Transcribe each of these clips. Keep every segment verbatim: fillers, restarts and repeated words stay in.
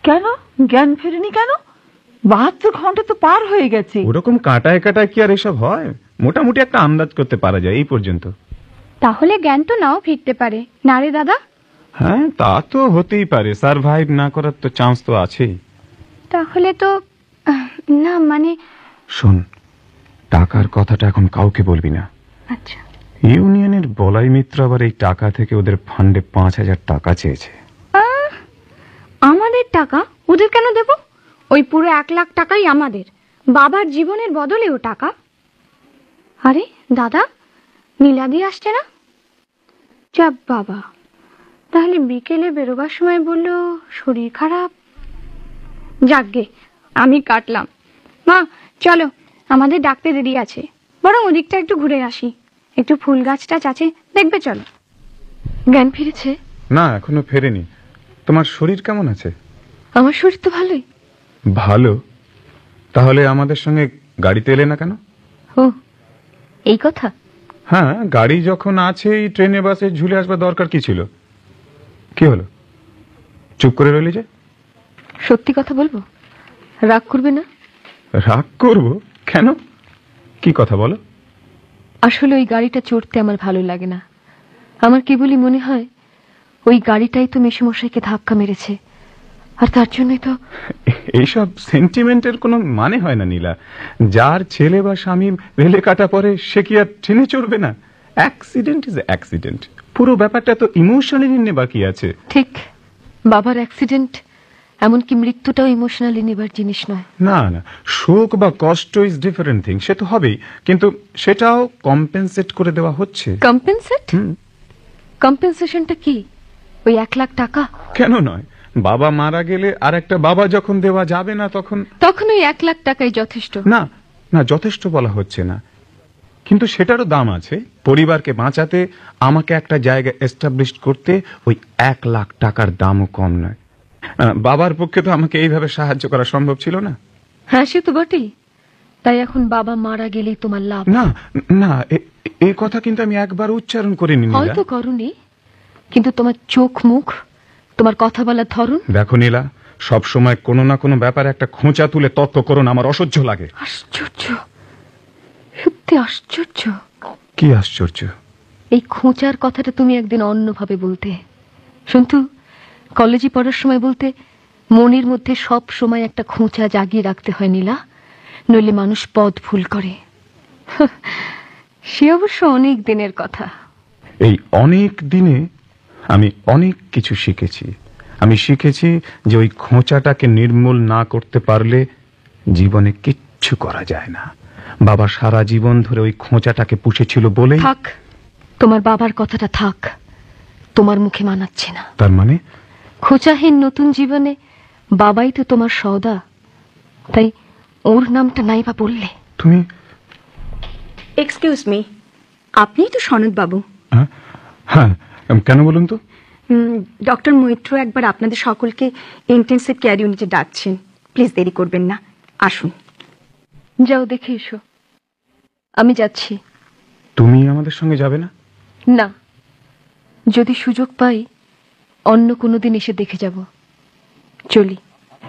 কেন জ্ঞান ফেরেনি কেন? বাহাত্তর ঘন্টা তো পার হয়ে গেছে। ওরকম কাটায় কাটায় কি আর এসব হয়? মোটামুটি একটা আন্দাজ করতে পারা যায় এই পর্যন্ত। তাহলে জ্ঞান তো নাও ফিরতে পারে না রে দাদা? হ্যাঁ, তা তো হতেই পারে, সারভাইভ না করার তো চান্স তো আছেই। তাহলে তো না, মানে শোন, টাকার কথাটা এখন কাউকে বলবি না। আচ্ছা। ইউনিয়নের বলাই মিত্র আবার এই টাকা থেকে ওদের ফান্ডে পাঁচ হাজার টাকা চেয়েছে। আমাদের টাকা ওদের কেন দেব? ওই পুরো এক লাখ টাকাই আমাদের, বাবার জীবনের বদলেও টাকা। আরে দাদা, নীলাদি আসছে না? যাব বাবা, তাহলে বিকেলে বেরোবার সময় বললো শরীর খারাপ। যাকগে, আমি কাটলাম। মা চলো, আমাদের ডাকতে দেরি আছে, বরং ওদিকটা একটু ঘুরে আসি, একটু ফুল গাছটা আছে দেখবে। চলো। জ্ঞান ফিরেছে? না, এখনো ফেরেনি। তোমার শরীর কেমন আছে? আমার শরীর তো ভালোই। ভালো? তাহলে আমাদের সঙ্গে গাড়িতে এলে না কেন? ও এই কথা? হ্যাঁ, গাড়ি যখন আছে ট্রেনে বাসে ঝুলে আসবার দরকার কি ছিল? কি হলো, চুপ করে রইলে যে? সত্যি কথা বলবো, রাগ করবে না? রাগ করবো কেন? কি কথা বলো। আসলে ওই গাড়িটা চড়তে আমার ভালো লাগে না। আমার কেবলই মনে হয় ওই গাড়িটাই তো মেসোমশাইকে ধাক্কা মেরেছে, আর তার জন্যই তো। এইসব সেন্টিমেন্টের কোনো মানে হয় না নীলা। যার ছেলে বা স্বামী রেলে কাটা পরে সে কি আর ট্রেনে চড়বে না? Accident is accident. পুরো ব্যাপারটা তো ইমোশনালি নেবার কি আছে? ঠিক, বাবার অ্যাক্সিডেন্ট এমনকি মৃত্যুটাও ইমোশনালি নেবার জিনিস নয়। না না, শোক বা কষ্ট ইজ ডিফারেন্ট থিং, সে তো হবেই, কিন্তু সেটাও কম্পেনসেট করে দেওয়া হচ্ছে। কম্পেনসেট? কম্পেনসেশনটা কি? ওই এক লাখ টাকা? কেন নয়, বাবা মারা গেলে আর একটা বাবা যখন দেওয়া যাবে না তখন তখন ওই এক লাখ টাকাই যথেষ্ট। না না, যথেষ্ট বলা হচ্ছে না, কিন্তু সেটারও দাম আছে। পরিবারকে বাঁচাতে, আমাকে একটা জায়গা এস্টাবলিশ করতে ওই এক লাখ টাকার দামও কম নয়। বাবার পক্ষে তো আমাকে এইভাবে সাহায্য করা সম্ভব ছিল না। হ্যাঁ সে তো বটেই, তাই এখন বাবা মারা গেলেই তোমার লাভ। না না, এই কথা কিন্তু আমি একবার উচ্চারণ করিনি। হয়তো করনি, কিন্তু তোমার চোখ মুখ, তোমার কথা বলার ধরন। দেখো নীলা, সব সময় কোনো না কোনো ব্যাপারে একটা খোঁচা তুলে তর্ক করো না, আমার অসহ্য লাগে। আশ্চর্য, সত্যি আশ্চর্য। কি আশ্চর্য? এই খোঁচার কথাটা তুমি একদিন অন্যভাবে বলতে। শুনতু, কলেজে পড়ার সময় বলতে, মনের মধ্যে সব সময় একটা খোঁচা জাগিয়ে রাখতে হয় নীলা, নইলে মানুষ পথ ভুল করে। সে অবশ্য অনেক দিনের কথা। এই অনেক দিনে আমি অনেক কিছু শিখেছি। আমি শিখেছি যে ওই খোঁচাটাকে নির্মূল না করতে পারলে জীবনে কিচ্ছু করা যায় না। বাবা সারা জীবন ধরে ওই খোঁচাটাকে পুষেছিল বলে। থাক, তোমার বাবার কথাটা থাক, তোমার মুখে মানাচ্ছে না। তার মানে? খোঁচাহীন নতুন জীবনে বাবাই তো তোমার সওদা, তাই ওর নামটা নাই বা বললে। তুমি? এক্সকিউজ মি, আপনিই তো সনদ বাবু? হ্যাঁ, কেন বলুন তো? ডক্টর মৈত্র একবার আপনাদের সকলকে ইন্টেনসিভ কেয়ার ইউনিটে ডাকছেন, প্লিজ দেরি করবেন না, আসুন। যাও দেখে এসো। আমি যাচ্ছি। তুমি আমাদের সঙ্গে যাবে না? না, যদি সুযোগ পাই অন্য কোনো দিন এসে দেখে যাব। চলি।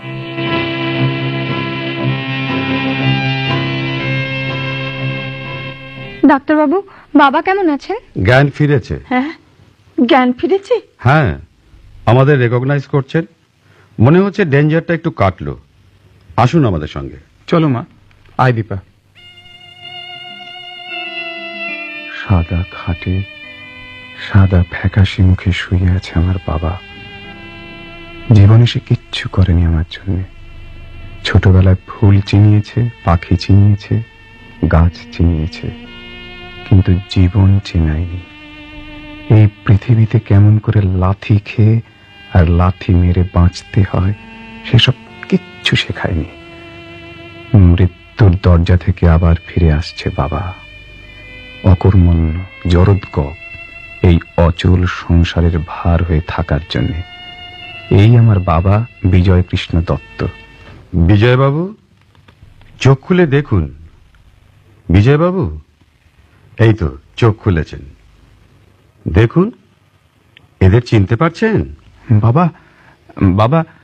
ডাক্তারবাবু, বাবা কেমন আছেন? জ্ঞান ফিরেছে। হ্যাঁ, জ্ঞান ফিরেছে? হ্যাঁ, আমাদের রেকগনাইজ করছেন। মনে হচ্ছে ডেঞ্জারটা একটু কাটলো। আসুন আমাদের সঙ্গে। চলো মা, আয় দীপা। সাদা খাটে সাদা ফ্যাকাশি মুখে শুয়ে আছে আমার বাবা। জীবনে সে কিচ্ছু করেনি আমার জন্য। ছোটবেলায় ফুল চিনিয়েছে, পাখি চিনিয়েছে, গাছ চিনিয়েছে, কিন্তু জীবন চিনায়নি। এই পৃথিবীতে কেমন করে লাথি খেয়ে আর লাথি মেরে বাঁচতে হয় সেসব কিচ্ছু শেখায়নি। মৃত্যুর দরজা থেকে আবার ফিরে আসছে বাবা, অকর্মণ্য জরৎগপ এই অচল সংসারের ভার হয়ে থাকার জন্য। এই আমার বাবা বিজয় কৃষ্ণ দত্ত। বিজয়বাবু, চোখ খুলে দেখুন। বিজয়বাবু, এই তো চোখ খুলেছেন, দেখুন। এদের চিনতে পারছেন? বাবা, বাবা